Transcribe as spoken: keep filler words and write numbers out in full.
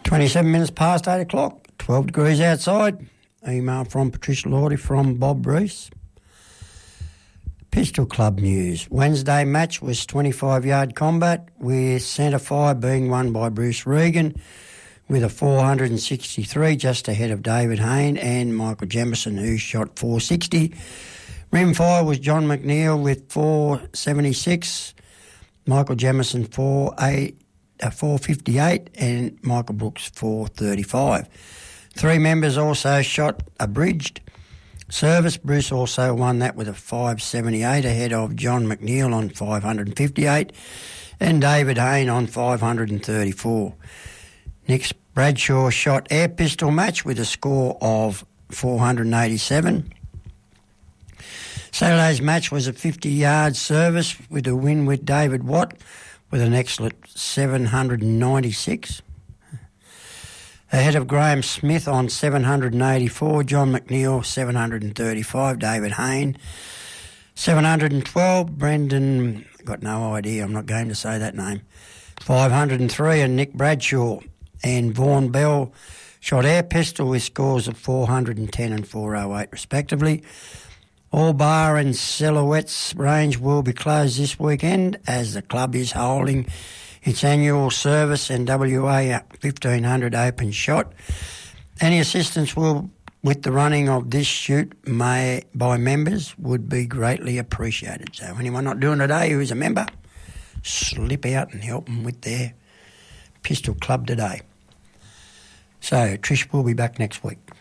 twenty-seven minutes past eight o'clock, twelve degrees outside. Email from Patricia Lordy from Bob Reese. Pistol Club news. Wednesday match was twenty-five-yard combat with centre fire being won by Bruce Regan with a four hundred sixty-three, just ahead of David Hayne and Michael Jemison, who shot four sixty. Rim fire was John McNeil with four seventy-six, Michael Jemison four eight, uh, four fifty-eight and Michael Brooks four thirty-five. Three members also shot a bridged service. Bruce also won that with a five seventy-eight ahead of John McNeil on five fifty-eight and David Hayne on five thirty-four. Nick Bradshaw shot air pistol match with a score of four eighty-seven. Saturday's match was a fifty-yard service with a win with David Watt with an excellent seven ninety-six. Ahead of Graham Smith on seven eighty-four, John McNeil seven thirty-five, David Hayne seven twelve, Brendan, got no idea, I'm not going to say that name, five oh three, and Nick Bradshaw and Vaughan Bell shot air pistol with scores of four ten and four oh eight respectively. All bar and Silhouette's range will be closed this weekend as the club is holding its annual service and W A fifteen hundred open shot. Any assistance will with the running of this shoot may by members would be greatly appreciated. So anyone not doing today who is a member, slip out and help them with their pistol club today. So Trish will be back next week.